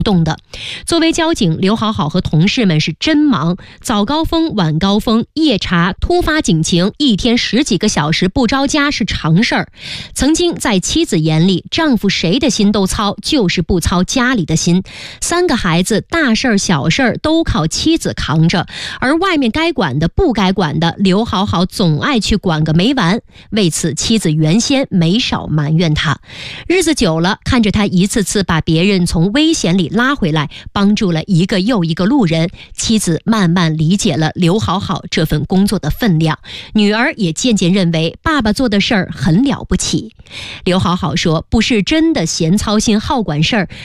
动的。作为交警，刘好好和同事们是真忙，早高峰、晚高峰、夜查、突发警情，一天10几个小时不着家是常事儿。曾经在妻子眼里，丈夫谁的心都操，就是不操家里的心。3个孩子，大事儿小事儿都靠妻子扛着，而外面该管的不该管的，刘好好总爱去管个没完。为此，妻子原先没少埋怨他。日子久了，看着他一次次把别人从危险里拉回来，帮助了一个又一个路人，妻子慢慢理解了刘好好这份工作的分量，女儿也渐渐认为爸爸做的事儿很了不起。刘好好说，不是真的闲操心好管事儿，